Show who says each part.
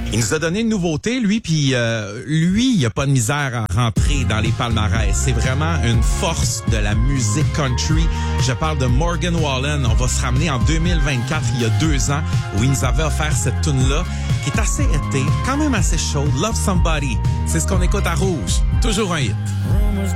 Speaker 1: Il nous a donné une nouveauté, lui, puis lui, il a pas de misère à rentrer dans les palmarès. C'est vraiment une force de la musique country. Je parle de Morgan Wallen. On va se ramener en 2024, il y a 2 ans, où il nous avait offert cette tune-là, qui est assez été, quand même assez chaude. Love Somebody, c'est ce qu'on écoute à Rouge. Toujours un hit.
Speaker 2: Rumors